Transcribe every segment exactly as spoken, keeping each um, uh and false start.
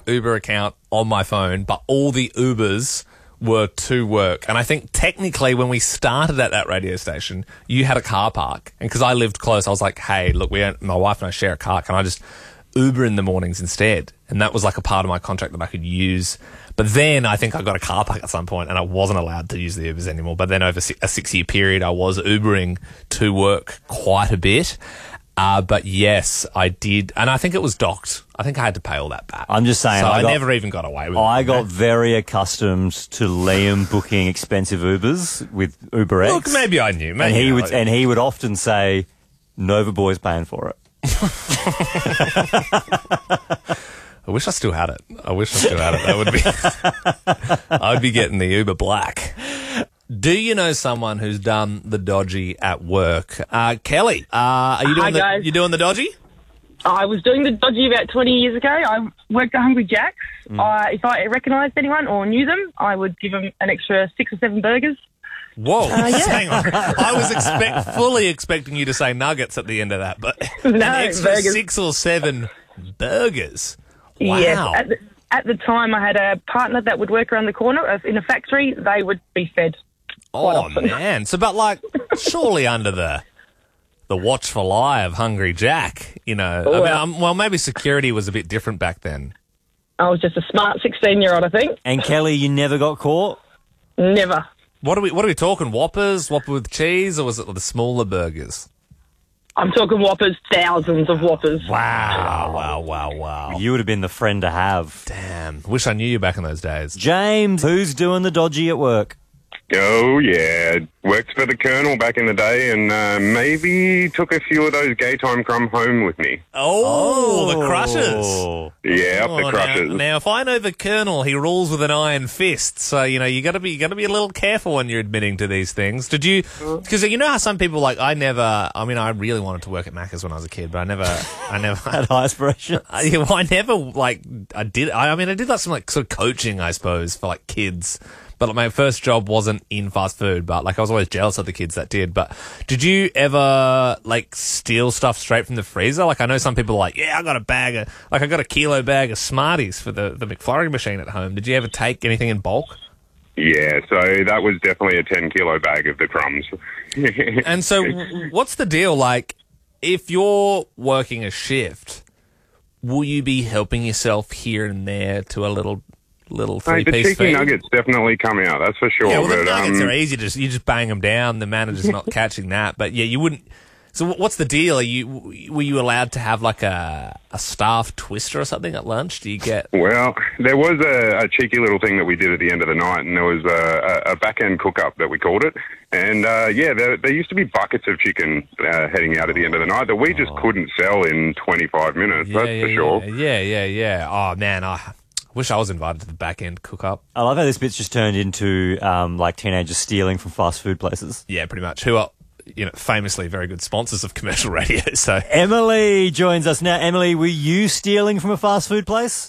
Uber account on my phone, but all the Ubers were to work. And I think technically when we started at that radio station, you had a car park. And because I lived close, I was like, hey, look, we my wife and I share a car. Can I just Uber in the mornings instead? And that was like a part of my contract that I could use. But then I think I got a car park at some point and I wasn't allowed to use the Ubers anymore. But then over a six-year period, I was Ubering to work quite a bit. Uh, but yes, I did. And I think it was docked. I think I had to pay all that back. I'm just saying. So I, I got, never even got away with I it. I got very accustomed to Liam booking expensive Ubers with UberX. Look, maybe I knew. Maybe and he I would, and he would often say, Nova Boy's paying for it. I wish I still had it. I wish I still had it. That would be, I would be getting the Uber Black. Do you know someone who's done the dodgy at work? Uh, Kelly, uh, are you doing Hi, the, guys. you doing the dodgy? I was doing the dodgy about twenty years ago. I worked at Hungry Jack's. Mm. Uh, if I recognised anyone or knew them, I would give them an extra six or seven burgers. Whoa, Uh, yeah. hang on. I was expect, fully expecting you to say nuggets at the end of that, but No, an extra burgers. six or seven burgers. Wow. Yes. At the, at the time, I had a partner that would work around the corner of- in a factory. They would be fed. quite Oh, often. man. So, but like, surely under the the watchful eye of Hungry Jack, you know. I mean, Well- um, well, maybe security was a bit different back then. I was just a smart sixteen-year-old, I think. And Kelly, you never got caught? Never. What are we? What are we talking? Whoppers, Whopper with cheese, or was it the smaller burgers? I'm talking Whoppers, thousands of Whoppers. Wow, wow, wow, wow. You would have been the friend to have. Damn. Wish I knew you back in those days. James, who's doing the dodgy at work? Oh, yeah. Worked for the Colonel back in the day and uh, maybe took a few of those gay time crumb home with me. Oh, the crushers. Oh. Yeah, up Oh, the now, crushers. now, if I know the Colonel, he rules with an iron fist. So you know you got to be you got to be a little careful when you're admitting to these things. Did you? Because you know how some people like I never. I mean, I really wanted to work at Macca's when I was a kid, but I never. I never. Had high aspirations. I, I never like. I did. I, I mean, I did like some like sort of coaching, I suppose, for like kids. But like, my first job wasn't in fast food, but like I was always jealous of the kids that did. But did you ever like steal stuff straight from the freezer? Like I know some people are like, yeah, I got a bag of, like I got a kilo bag of Smarties for the, the McFlurry machine at home. Did you ever take anything in bulk? Yeah, so that was definitely a ten kilo bag of the crumbs. And so w- what's the deal? Like if you're working a shift, will you be helping yourself here and there to a little little three Mate, the piece cheeky feed? nuggets definitely come out, that's for sure. Yeah, well, the but, nuggets um, are easy. Just you just bang them down. The manager's not catching that. But yeah, you wouldn't. So wh- what's the deal? Are you were you allowed to have like a a staff twister or something at lunch? Do you get? Well, there was a, a cheeky little thing that we did at the end of the night, and there was a, a, a back-end cook-up that we called it. And, uh, yeah, there, there used to be buckets of chicken uh, heading out at the end of the night that we just couldn't sell in twenty-five minutes, Yeah, that's yeah, for sure. Yeah, yeah, yeah, yeah. Oh man, I wish I was invited to the back end cook up. I love how this bit's just turned into um, like teenagers stealing from fast food places. Yeah, pretty much. Who are you know famously very good sponsors of commercial radio. So Emily joins us now. Emily, were you stealing from a fast food place?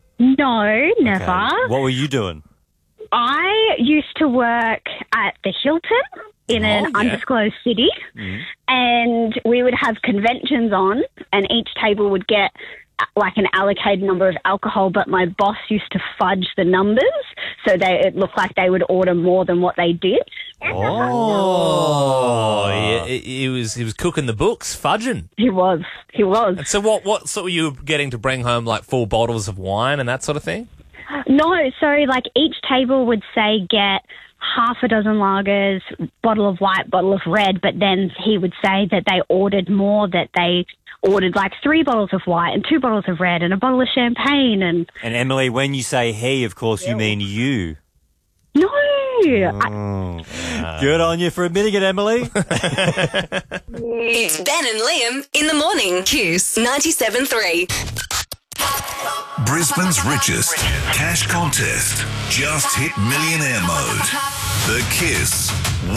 No, never. Okay. What were you doing? I used to work at the Hilton in Oh, an yeah. undisclosed city, and we would have conventions on, and each table would get uh, like an allocated number of alcohol, but my boss used to fudge the numbers so they it looked like they would order more than what they did. oh, yeah, he, he was he was cooking the books, fudging. He was. He was. And so what what sort were you getting to bring home like full bottles of wine and that sort of thing? No, so like each table would say get half a dozen lagers, bottle of white, bottle of red, but then he would say that they ordered more, that they ordered like three bottles of white and two bottles of red and a bottle of champagne and... And Emily, when you say he, of course, you mean you. No! I, Good on you for admitting it, Emily. It's Ben and Liam in the morning. Kiss ninety-seven three. Brisbane's richest cash contest just hit millionaire mode. The Kiss